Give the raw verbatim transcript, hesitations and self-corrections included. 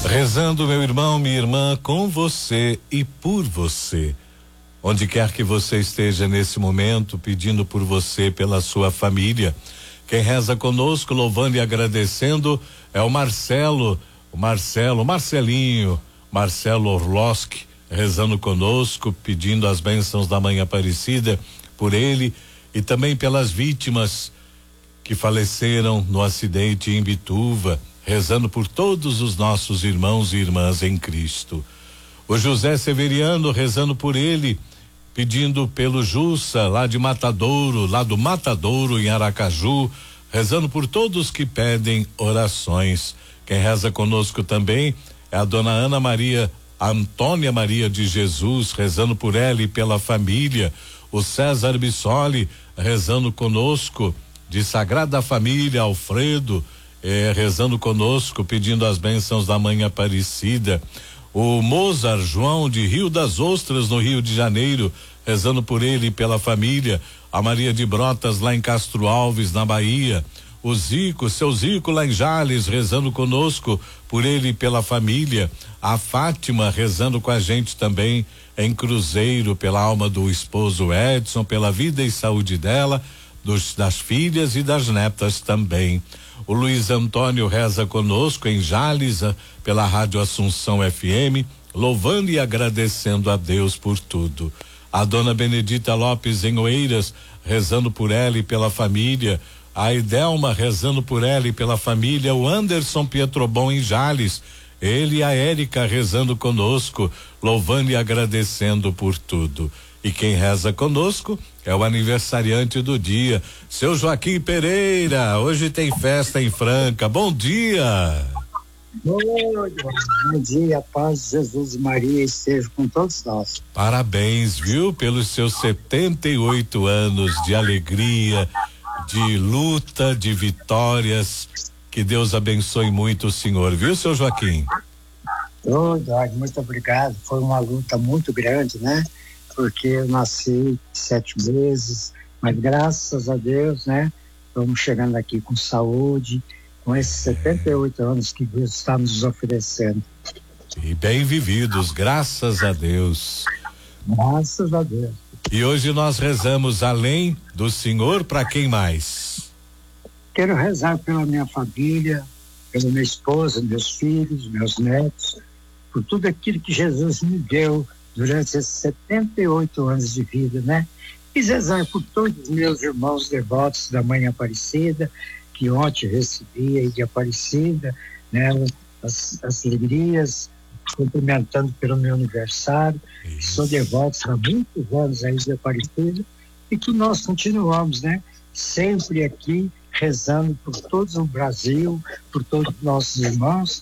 Rezando, meu irmão, minha irmã, com você e por você. Onde quer que você esteja nesse momento, pedindo por você, pela sua família. Quem reza conosco, louvando e agradecendo, é o Marcelo, o Marcelo, o Marcelinho, Marcelo Orloski, rezando conosco, pedindo as bênçãos da Mãe Aparecida por ele e também pelas vítimas que faleceram no acidente em Bituva, rezando por todos os nossos irmãos e irmãs em Cristo. O José Severiano rezando por ele, pedindo pelo Jussa, lá de Matadouro, lá do Matadouro em Aracaju, rezando por todos que pedem orações. Quem reza conosco também é a dona Ana Maria, Antônia Maria de Jesus, rezando por ela e pela família. O César Bissoli rezando conosco, de Sagrada Família, Alfredo, eh, rezando conosco, pedindo as bênçãos da Mãe Aparecida. O Mozart João de Rio das Ostras, no Rio de Janeiro, rezando por ele e pela família. A Maria de Brotas, lá em Castro Alves, na Bahia. O Zico, seu Zico, lá em Jales, rezando conosco, por ele e pela família. A Fátima, rezando com a gente também, em Cruzeiro, pela alma do esposo Edson, pela vida e saúde dela, dos, das filhas e das netas também. O Luiz Antônio reza conosco em Jales, pela Rádio Assunção F M, louvando e agradecendo a Deus por tudo. A dona Benedita Lopes em Oeiras, rezando por ela e pela família. A Idelma rezando por ela e pela família. O Anderson Pietrobon em Jales, ele e a Érica rezando conosco, louvando e agradecendo por tudo. E quem reza conosco é o aniversariante do dia, seu Joaquim Pereira. Hoje tem festa em Franca. Bom dia. Oi, bom dia, paz de Jesus e Maria esteja com todos nós. Parabéns, viu, pelos seus setenta e oito anos de alegria, de luta, de vitórias. Que Deus abençoe muito o senhor, viu, seu Joaquim? Oi, Eduardo, muito obrigado. Foi uma luta muito grande, né? Porque eu nasci sete meses, mas graças a Deus, né? Estamos chegando aqui com saúde, com esses setenta e oito anos que Deus está nos oferecendo. E bem vividos, graças a Deus. Graças a Deus. E hoje nós rezamos além do Senhor, para quem mais? Quero rezar pela minha família, pela minha esposa, meus filhos, meus netos, por tudo aquilo que Jesus me deu durante esses setenta e oito anos de vida, né? E rezar por todos os meus irmãos devotos da Mãe Aparecida, que ontem recebi aí de Aparecida, né? As, as alegrias, cumprimentando pelo meu aniversário. Sou devoto há muitos anos aí de Aparecida, e que nós continuamos, né? Sempre aqui rezando por todo o Brasil, por todos os nossos irmãos,